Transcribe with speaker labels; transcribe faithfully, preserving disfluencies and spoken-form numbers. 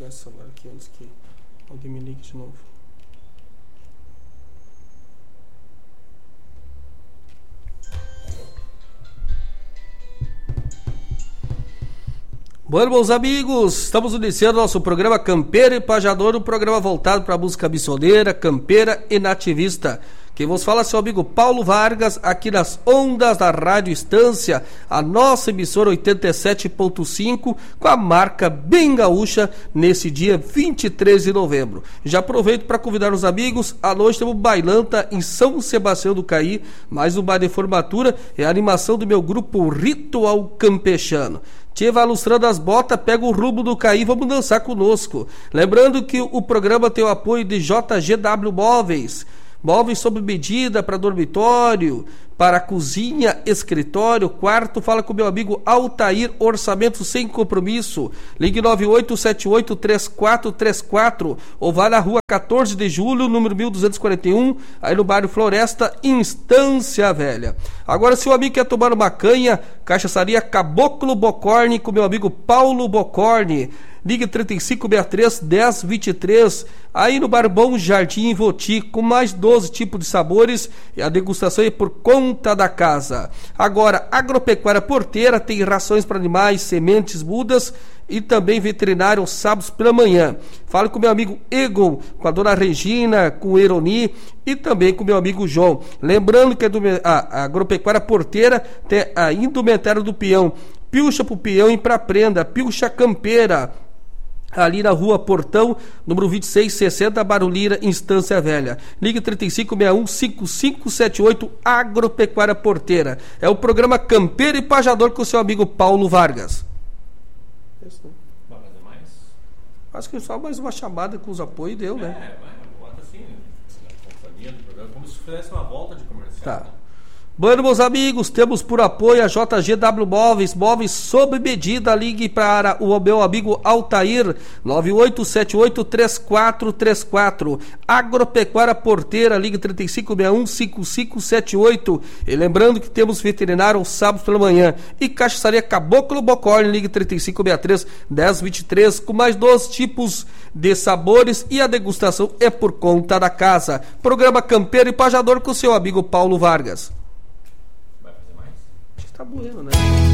Speaker 1: desligar esse celular aqui antes que alguém me ligue de novo. Bueno, meus amigos, estamos iniciando nosso programa Campeiro e Pajador, um programa voltado para a música missioneira, campeira e nativista. Quem vos fala é seu amigo Paulo Vargas, aqui nas ondas da Rádio Estância, a nossa emissora oitenta e sete ponto cinco, com a marca bem gaúcha, nesse dia vinte e três de novembro. Já aproveito para convidar os amigos, à noite temos bailanta em São Sebastião do Caí, mais um baile de formatura, é a animação do meu grupo Ritual Campechano. Tchê, vai lustrando as botas, pega o rumo do Caí, vamos dançar conosco. Lembrando que o programa tem o apoio de J G W Móveis, móveis sob medida para dormitório, para cozinha, escritório, quarto. Fala com meu amigo Altair, orçamento sem compromisso. Ligue nove oito sete oito três quatro três quatro ou vá na rua quatorze de julho, número mil duzentos e quarenta e um, aí no bairro Floresta, Estância Velha. Agora, se o amigo quer tomar uma canha, cachaçaria Caboclo Bocorne com meu amigo Paulo Bocorne. Ligue trinta e cinco sessenta e três, dez vinte e três, aí no Bar Bom Jardim em Voti, com mais doze tipos de sabores, e a degustação é por conta da casa. Agora, Agropecuária Porteira tem rações para animais, sementes, mudas e também veterinário aos sábados pela manhã. Fale com meu amigo Egon, com a dona Regina, com o Eroni e também com meu amigo João. Lembrando que a, a Agropecuária Porteira tem a indumentária do peão, pilcha pro peão e pra prenda, pilcha campeira, ali na rua Portão, número vinte e seis sessenta, Barulheira, Estância Velha. Ligue trinta e cinco sessenta e um, cinquenta e cinco setenta e oito, Agropecuária Porteira. É o programa Campeiro e Pajador com o seu amigo Paulo Vargas. Isso, né? Vai fazer mais? Acho que só mais uma chamada com os apoios deu, né?
Speaker 2: É, vai, bota assim, na companhia do programa, como se fizesse uma volta de comercial.
Speaker 1: Tá. Bueno, meus amigos, temos por apoio a J G W Móveis, móveis sob medida. Ligue para o meu amigo Altair, nove oito sete oito três quatro três quatro. Agropecuária Porteira, ligue trinta e cinco sessenta e um, cinquenta e cinco setenta e oito. E lembrando que temos veterinário aos sábados pela manhã. E cachaçaria Caboclo Bocorne, ligue trinta e cinco sessenta e três, dez vinte e três, com mais dois tipos de sabores, e a degustação é por conta da casa. Programa Campeiro e Pajador com seu amigo Paulo Vargas.
Speaker 2: Vai fazer mais?
Speaker 1: Acho que tá bueno, né?